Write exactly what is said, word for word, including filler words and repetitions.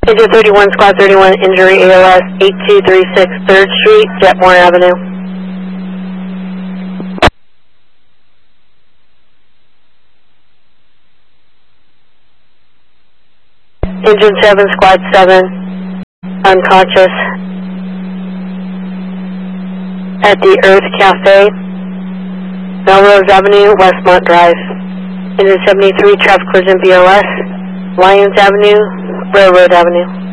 Engine thirty-one, Squad thirty-one, injury A L S eight two three six third Street, Jetmore Avenue. Engine seven, Squad seven, unconscious at the Earth Cafe, Melrose Avenue, Westmont Drive. Engine seventy-three, traffic collision B L S, Lyons Avenue, Railroad Avenue.